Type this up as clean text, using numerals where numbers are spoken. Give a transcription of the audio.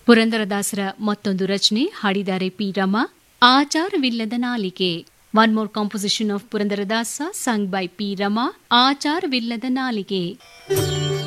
ಪುರಂದರದಾಸರ ಮತ್ತೊಂದು ರಚನೆ ಹಾಡಿದ್ದಾರೆ ಪಿ ರಮಾ. ಆಚಾರವಿಲ್ಲದ ನಾಲಿಗೆ. One more composition of Purandaradasa sung by P Rama. ಆಚಾರವಿಲ್ಲದ ನಾಲಿಗೆ.